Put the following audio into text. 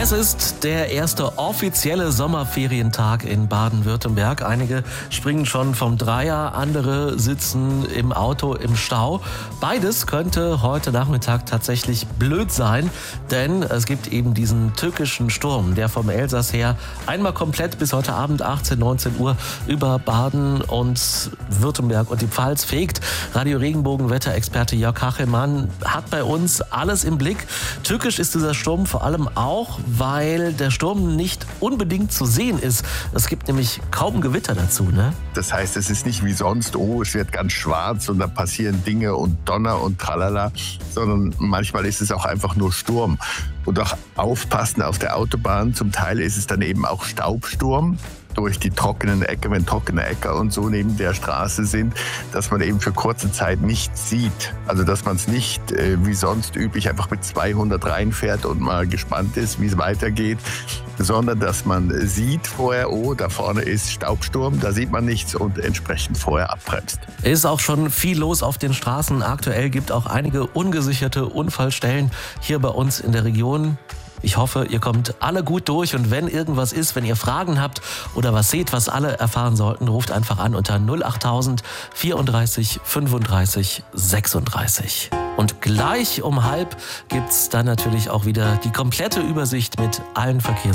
Es ist der erste offizielle Sommerferientag in Baden-Württemberg. Einige springen schon vom Dreier, andere sitzen im Auto im Stau. Beides könnte heute Nachmittag tatsächlich blöd sein, denn es gibt eben diesen tückischen Sturm, der vom Elsass her einmal komplett bis heute Abend 18, 19 Uhr über Baden und Württemberg und die Pfalz fegt. Radio Regenbogen Wetterexperte Jörg Kachelmann hat bei uns alles im Blick. Tückisch ist dieser Sturm vor allem auch, weil der Sturm nicht unbedingt zu sehen ist. Es gibt nämlich kaum Gewitter dazu, ne? Das heißt, es ist nicht wie sonst, es wird ganz schwarz und da passieren Dinge und Donner und tralala, sondern manchmal ist es auch einfach nur Sturm. Und auch aufpassen auf der Autobahn, zum Teil ist es dann eben auch Staubsturm durch die trockenen Äcker, wenn trockene Äcker und so neben der Straße sind, dass man eben für kurze Zeit nichts sieht. Also dass man es nicht wie sonst üblich einfach mit 200 reinfährt und mal gespannt ist, wie es weitergeht, sondern dass man sieht vorher, da vorne ist Staubsturm, da sieht man nichts und entsprechend vorher abbremst. Ist auch schon viel los auf den Straßen. Aktuell gibt auch einige ungesicherte Unfallstellen hier bei uns in der Region. Ich hoffe, ihr kommt alle gut durch und wenn irgendwas ist, wenn ihr Fragen habt oder was seht, was alle erfahren sollten, ruft einfach an unter 08000 34 35 36. Und gleich um 12:30 gibt's dann natürlich auch wieder die komplette Übersicht mit allen